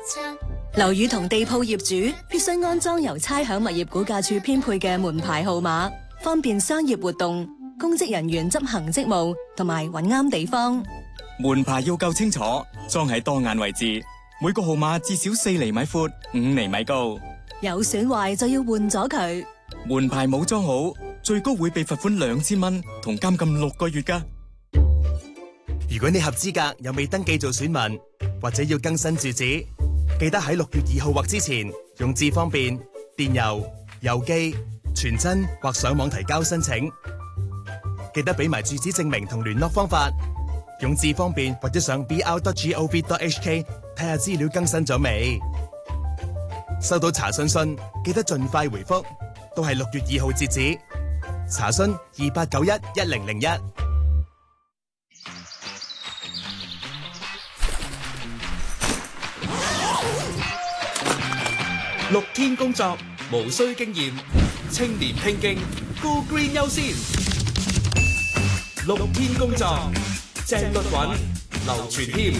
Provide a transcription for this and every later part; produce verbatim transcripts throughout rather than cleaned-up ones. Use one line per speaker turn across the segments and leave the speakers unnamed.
樓宇同地鋪業主必須安裝由差餉物業估價署編配嘅門牌號碼，方便商業活動、公職人員執行職務同埋揾啱地方。
門牌要夠清楚，裝喺當眼位置，每個號碼至少四厘米闊、五厘米高。
有損壞就要換咗佢。
門牌冇裝好，最高會被罰款兩千蚊同監禁六個月㗎。
如果你合資格又未登記做選民，或者要更新住址，記得喺六月二號或之前用智方便、電郵、郵寄、傳真或上網提交申請。記得俾埋住址證明同聯絡方法。用智方便或者上 b r dot gov dot h k 睇下資料更新咗未。收到查詢信記得盡快回覆，都係六月二號截止。查詢二八九一一零零一。
綠天工作無需經驗，青年拼勁 Go Green 優先。綠天工作鄭律韻、劉全謙。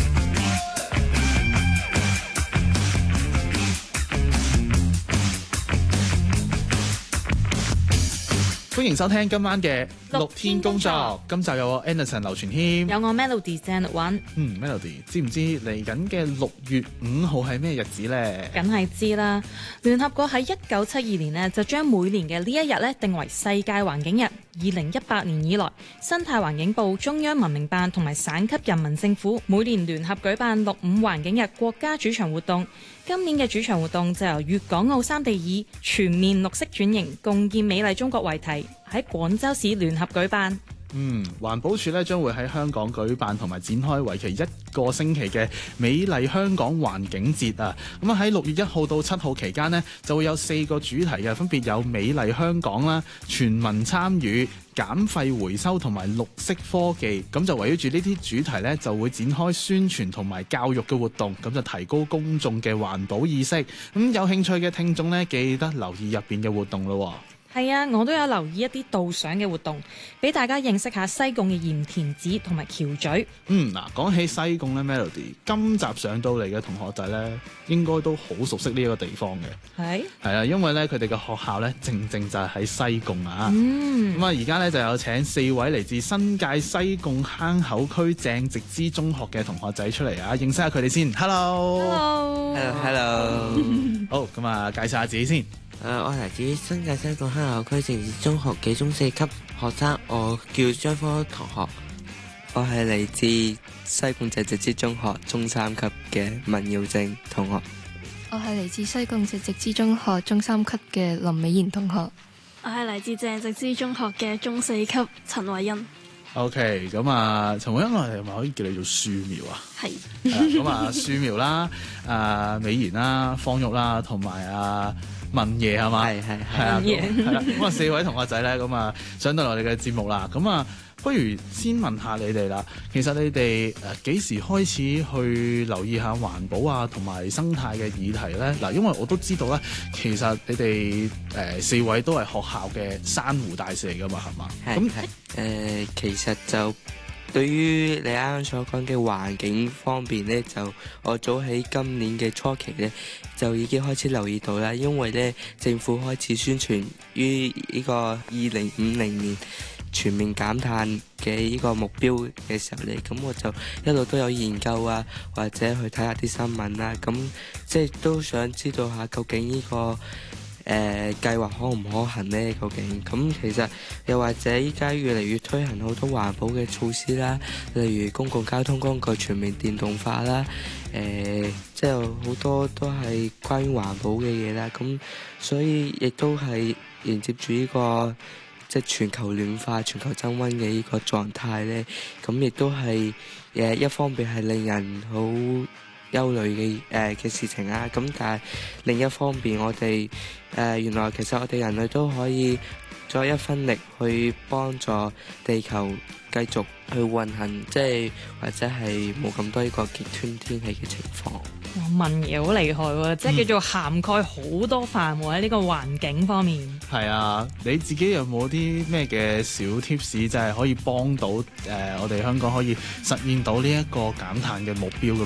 歡迎收聽今晚嘅綠天工作。今集有我 Anderson 劉全謙，
有我 Melody 鄭律韻。
嗯 Melody 知唔知嚟緊嘅六月五號係咩日子呢？
梗係知啦。聯合國喺一九七二年呢，就將每年嘅呢一日呢定為世界環境日。二零一八年以來，生態環境部、中央文明辦同埋省級人民政府每年聯合舉辦六五環境日國家主場活動。今年嘅主場活動就由粵港澳三地以全面綠色轉型、共建美麗中國為題，喺廣州市聯合舉辦。
嗯，環保署咧將會喺香港舉辦同埋展開為期一個星期嘅美麗香港環境節啊！咁啊喺六月一號到七號期間呢，就會有四個主題嘅，分別有美麗香港啦、全民參與、減廢回收同埋綠色科技。咁就圍繞住呢啲主題呢，就會展開宣傳同埋教育嘅活動，咁就提高公眾嘅環保意識。咁有興趣嘅聽眾呢，記得留意入邊嘅活動咯。
係啊，我都有留意一啲導賞嘅活動，俾大家認識下西貢嘅鹽田梓同埋橋咀。
嗯，嗱，講起西貢咧 Melody， 今集上到嚟嘅同學仔咧，應該都好熟悉呢一個地方嘅。係係啊，因為咧佢哋嘅學校咧，正正就係喺西貢啊。嗯。咁啊，而家咧就有請四位嚟自新界西貢坑口區鄭植之中學嘅同學仔出嚟啊，認識下佢哋先。Hello。Hello。
Hello。
好，咁啊，介紹下自己先。
誒、uh, 我嚟自新界西貢坑口區鄭植中學嘅中四級學生，我叫張科同學。我係嚟自西貢鄭植之中學中三級嘅文耀正同學。
我係嚟自西貢鄭植之中學中三級嘅林美賢同學。
我係嚟自鄭植之中學嘅中四級陳慧欣。
OK， 咁啊，陳慧欣，我哋係咪可以叫你做樹苗啊？
係。
咁啊，樹苗啦，啊美賢啦，方玉啦，同埋啊文爺係嘛？係係係啊，係啦。咁啊，四位同學仔咧，咁啊上到我哋嘅節目啦。咁啊，不如先問下你哋啦。其實你哋誒幾時開始去留意下環保啊，同埋生態嘅議題咧？嗱，因為我都知道咧，其實你哋誒、呃、四位都係學校嘅珊瑚大使嚟㗎嘛，係嘛？
係係誒，其實就對於你啱啱所講嘅環境方面咧，就我早喺今年嘅初期咧，就已經開始留意到啦。因為咧，政府開始宣傳於呢個二零五零年全面減碳嘅呢個目標嘅時候咧，咁我就一路都有研究啊，或者去睇下啲新聞啦。咁即係都想知道下究竟呢個誒計劃可唔可行呢？究竟咁其實又或者依家越嚟越推行好多環保嘅措施啦，例如公共交通工具全面電動化啦，誒即係好多都係關於環保嘅嘢啦。咁所以亦都係迎接住呢個即係全球暖化、全球增溫嘅呢個狀態呢。咁亦都係誒一方面係令人好憂慮嘅誒嘅事情啊。咁但係另一方面，我哋誒、呃、原來其實我哋人類都可以再一分力去幫助地球繼續去運行，即係或者係冇咁多呢個極端天氣嘅情況。
文爺好厲害喎，即係叫做涵蓋好多範圍喺呢個環境方面。
係啊，你自己有冇啲咩嘅小 tips， 就係可以幫到誒、呃、我哋香港可以實現到呢一個減碳嘅目標？